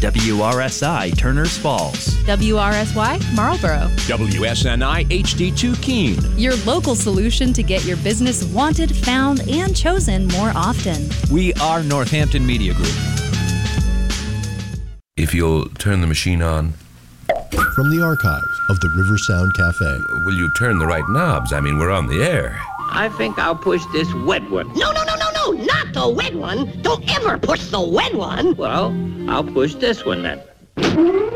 WRSI Turners Falls. WRSY Marlboro. WSNI HD2 Keene. Your local solution to get your business wanted, found, and chosen more often. We are Northampton Media Group. If you'll turn the machine on. From the archives of the River Sound Cafe. Will you turn the right knobs? I mean, we're on the air. I think I'll push this wet one. No, not the wet one. Don't ever push the wet one. Well, I'll push this one then.